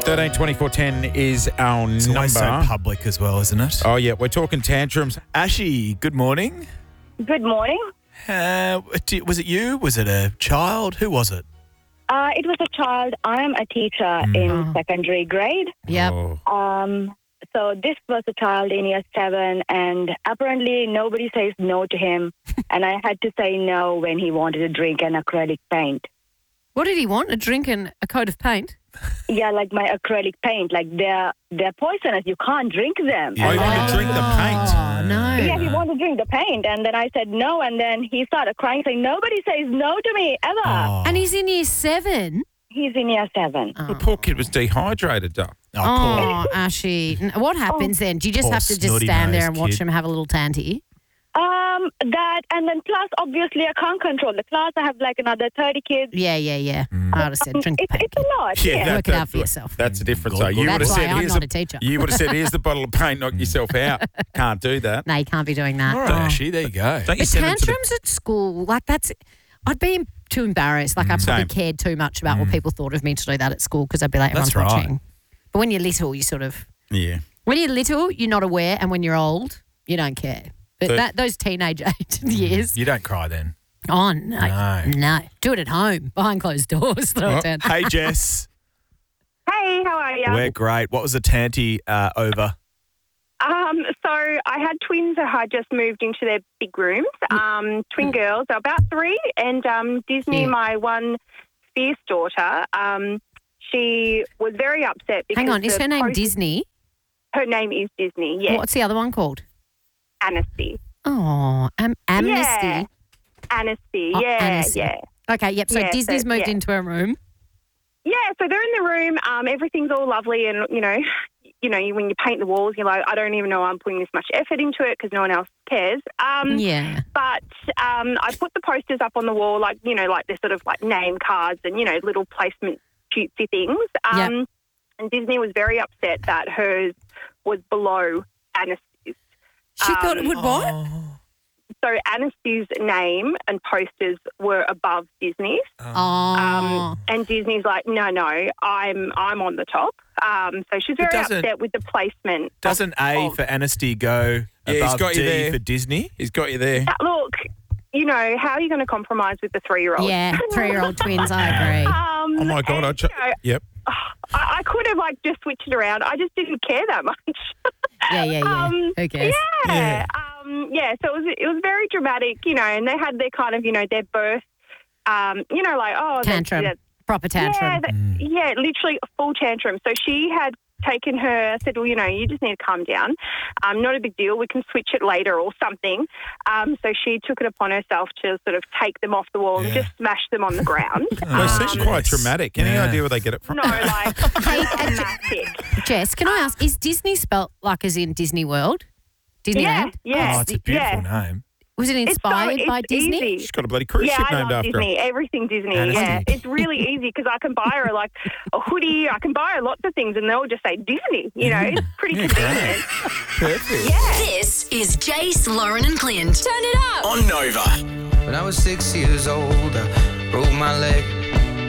13 24 10 is our It's number. always so public as well, isn't it? Oh, yeah, we're talking tantrums. Ashy, good morning. Good morning. Was it you? Was it a child? Who was it? It was a child. I am a teacher in secondary grade. Yep. Oh. So this was a child in year 7, and apparently nobody says no to him. And I had to say no when he wanted to drink an acrylic paint. What did he want? A drink and a coat of paint? Yeah, like my acrylic paint. Like they're poisonous. You can't drink them. Oh, you want to drink the paint? Oh, no. Yeah, he wanted to drink the paint, and then I said no, and then he started crying, saying, "Nobody says no to me ever." Oh. And he's in year 7. He's in year 7. The poor kid was dehydrated, Duck. Oh, Ashy. What happens then? Do you just Poor have to just snotty stand there nosed and watch kid. him have a little tanty? That, and then plus, obviously, I can't control the class. I have like another 30 kids. Yeah. I would have said drink the paint. It's a lot. Yeah. Work it out for yourself. That's the difference. Good, though. good. You would have That's said, why I'm "Here's not a teacher." You would have said, "Here's the bottle of paint. Knock yourself out." Can't do that. No, you can't be doing that. All right, Ashy, there you go. Don't you But send them to the- tantrums at school, like that's, I'd be too embarrassed. Like I probably Same. cared too much about what people thought of me to do that at school because I'd be like, That's everyone's right. watching. But when you're little, you sort of, Yeah. when you're little, you're not aware, and when you're old, you don't care. But But- those teenage age years, You don't cry then. oh no, do it at home behind closed doors. Throw it down. Hey, Jess. Hey, how are you? We're great. What was the tanty over? So I had twins who had just moved into their big rooms. Twin girls, they're about 3, and Disney, Cute. my one fierce daughter, she was very upset because Hang on, is the her name post- Disney? Her name is Disney. Yes, What's the other one called? Anasty. Oh, Amnesty. Yeah. Anasty. Oh, Yeah, Anasty. yeah. Okay, yep. So Yeah, Disney's so- moved yeah. into her room. Yeah, so they're in the room. Everything's all lovely, and when you paint the walls, you're like, I don't even know I'm putting this much effort into it because no one else cares. Yeah. But I put the posters up on the wall, like they're sort of like name cards and little placement cutesy things. Yep. And Disney was very upset that hers was below Anastasia. She thought it would what? So Anastasia's name and posters were above Disney's. Oh. And Disney's like, no, I'm on the top. So she's very doesn't- upset with the placement. Doesn't A for Anasty go Yeah, he's above got you D there. for Disney? He's got you there. Look, how are you going to compromise with the 3-year-old? Yeah, 3-year-old twins, I agree. Oh, my God. and, Yep. I could have just switched it around. I just didn't care that much. Yeah. Who cares? Yeah. So it was very dramatic, and they had their kind of, their birth, Tantrum. Proper tantrum. Yeah, literally a full tantrum. So she had taken her, I said, well, you just need to calm down. Not a big deal. We can switch it later or something. So she took it upon herself to sort of take them off the wall and just smash them on the ground. Well, it seems quite traumatic. Any Yeah. idea where they get it from? No, like dramatic. Jess, can I ask, is Disney spelt like as in Disney World? Disneyland? Yeah. Oh, it's a beautiful name. Was it inspired by it's Disney? easy. She's got a bloody cruise ship I named love after her. Disney. Everything Disney. Anasty. Yeah, it's really easy because I can buy her like a hoodie. I can buy her lots of things, and they'll just say Disney. It's pretty convenient. Perfect. This is Jace, Lauren and Clint. Turn it up. On Nova. When I was 6 years old, I broke my leg.